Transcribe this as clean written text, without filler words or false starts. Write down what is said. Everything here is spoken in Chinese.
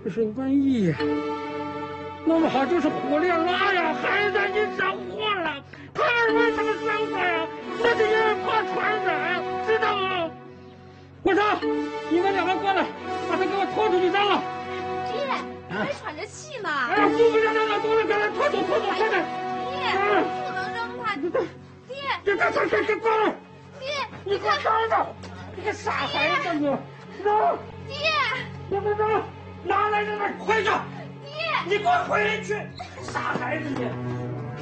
这是瘟疫呀，弄不好就是火烈拉呀！孩子，你着火了，孩儿为什么生死呀？那是因为怕传染，知道吗？我说，你们两个过来，把他给我拖出去扔了。 爹，还喘着气呢。 哎呀，不让他过来，给他拖走，快点！ 爹，不能扔他。爹， 这过来！ 爹， 你给我等等！你个傻孩子，你！走！ 爹， 走！拿来，快点！ 爹， 你给我回去！傻孩子你！